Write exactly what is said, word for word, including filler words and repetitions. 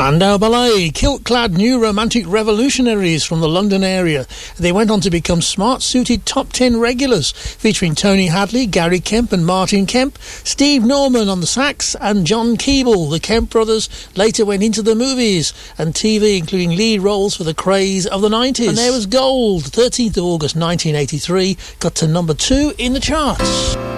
Spandau Ballet, kilt-clad new romantic revolutionaries from the London area. They went on to become smart-suited top ten regulars, featuring Tony Hadley, Gary Kemp and Martin Kemp, Steve Norman on the sax and John Keeble. The Kemp brothers later went into the movies and T V, including lead roles for the craze of the nineties. And there was Gold, thirteenth of August nineteen eighty-three, got to number two in the charts.